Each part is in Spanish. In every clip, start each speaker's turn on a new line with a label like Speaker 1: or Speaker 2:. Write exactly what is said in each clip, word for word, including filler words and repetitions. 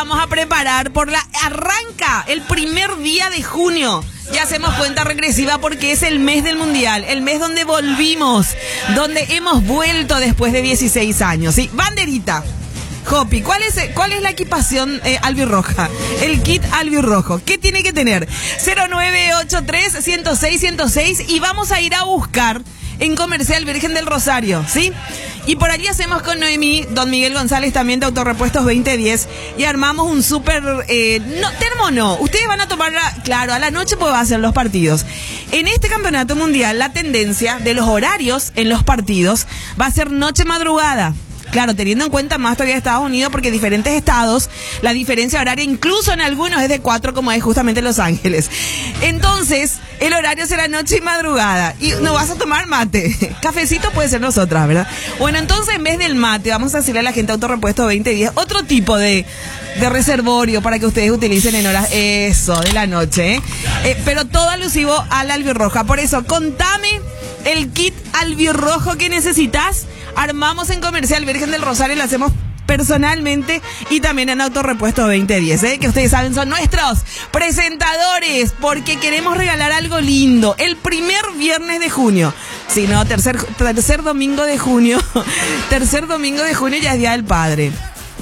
Speaker 1: Vamos a preparar por la... Arranca el primer día de junio. Ya hacemos cuenta regresiva porque es el mes del Mundial. El mes donde volvimos. Donde hemos vuelto después de dieciséis años. ¿Sí? Banderita. Jopi, ¿cuál es, cuál es la equipación eh, albirroja? El kit albirrojo. ¿Qué tiene que tener? cero nueve ocho tres, uno cero seis, uno cero seis y vamos a ir a buscar en Comercial Virgen del Rosario, ¿sí? Y por allí hacemos con Noemí, don Miguel González también de Autorepuestos veinte diez y armamos un súper... Eh, no, termo no, ustedes van a tomar, la, claro, a la noche pues va a ser los partidos. En este campeonato mundial la tendencia de los horarios en los partidos va a ser noche-madrugada. Claro, teniendo en cuenta más todavía Estados Unidos, porque diferentes estados, la diferencia horaria, incluso en algunos es de cuatro, como es justamente Los Ángeles. Entonces, el horario será noche y madrugada. Y no vas a tomar mate. Cafecito puede ser nosotras, ¿verdad? Bueno, entonces en vez del mate, vamos a decirle a la gente Autorepuesto veinte diez, otro tipo de, de reservorio para que ustedes utilicen en horas, eso, de la noche, ¿eh? Eh, pero todo alusivo a la albirroja. Por eso, contame el kit albirrojo que necesitas. Armamos en Comercial Virgen del Rosario, lo hacemos personalmente y también en Autorepuesto veinte diez, ¿eh? Que ustedes saben son nuestros presentadores porque queremos regalar algo lindo el primer viernes de junio. Si no, tercer, tercer domingo de junio, tercer domingo de junio ya es Día del Padre.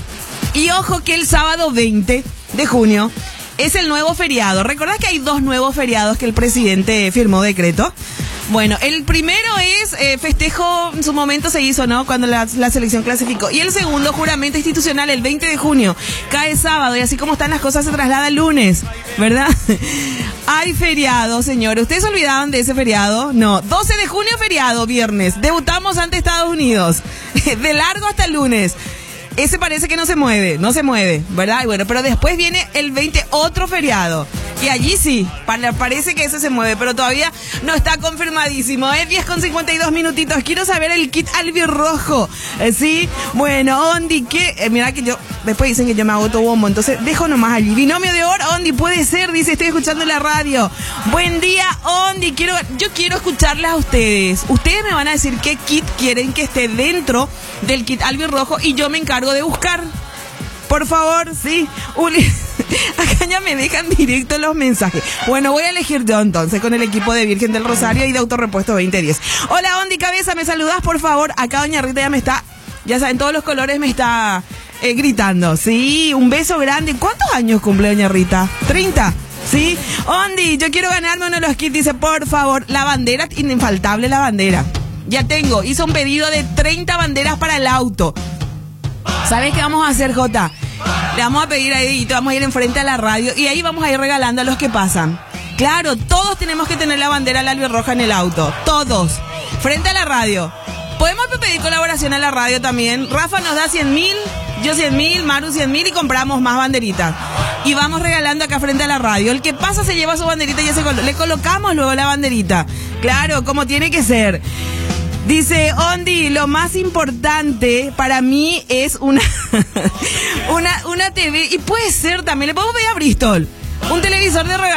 Speaker 1: Y ojo que el sábado veinte de junio es el nuevo feriado. ¿Recordás que hay dos nuevos feriados que el presidente firmó decreto? Bueno, el primero es eh, festejo, en su momento se hizo, ¿no? Cuando la, la selección clasificó. Y el segundo, juramento institucional, el veinte de junio. Cae sábado y así como están las cosas se traslada el lunes, ¿verdad? Hay feriado, señores. ¿Ustedes se olvidaban de ese feriado? No. doce de junio, feriado, viernes. Debutamos ante Estados Unidos. De largo hasta el lunes. Ese parece que no se mueve, no se mueve, ¿verdad? Y bueno, pero después viene el veinte, otro feriado. Y allí sí, parece que ese se mueve, pero todavía no está confirmadísimo. Es ¿eh? diez con cincuenta y dos minutitos. Quiero saber el kit albirrojo. ¿Eh, ¿Sí? Bueno, Ondi, ¿qué? Eh, mira que yo, después dicen que yo me hago todo bombo, entonces dejo nomás allí. Binomio de oro, Ondi, puede ser, dice, estoy escuchando la radio. Buen día, Ondi, quiero, yo quiero escucharles a ustedes. Ustedes me van a decir qué kit quieren que esté dentro del kit albirrojo y yo me encargo de buscar. Por favor, sí. Uli, acá ya me dejan directo los mensajes. Bueno, voy a elegir yo entonces con el equipo de Virgen del Rosario y de Autorepuesto veinte diez. Hola, Ondi Cabeza, ¿me saludas, por favor? Acá doña Rita ya me está, ya saben, todos los colores me está eh, gritando. Sí, un beso grande. ¿Cuántos años cumple doña Rita? ¿treinta? Sí. Ondi, yo quiero ganarme uno de los kits. Dice, por favor, la bandera, infaltable la bandera. Ya tengo, hizo un pedido de treinta banderas para el auto. ¿Sabes qué vamos a hacer, Jota? Le vamos a pedir ahí, te vamos a ir enfrente a la radio y ahí vamos a ir regalando a los que pasan. Claro, todos tenemos que tener la bandera la albirroja en el auto. Todos. Frente a la radio. Podemos pedir colaboración a la radio también. Rafa nos da cien mil, yo cien mil, Maru cien mil y compramos más banderitas. Y vamos regalando acá frente a la radio. El que pasa se lleva su banderita y ya se colo- le colocamos luego la banderita. Claro, como tiene que ser. Dice, Ondi, lo más importante para mí es una, una, una T V, y puede ser también, le podemos pedir a Bristol, un televisor de regalo.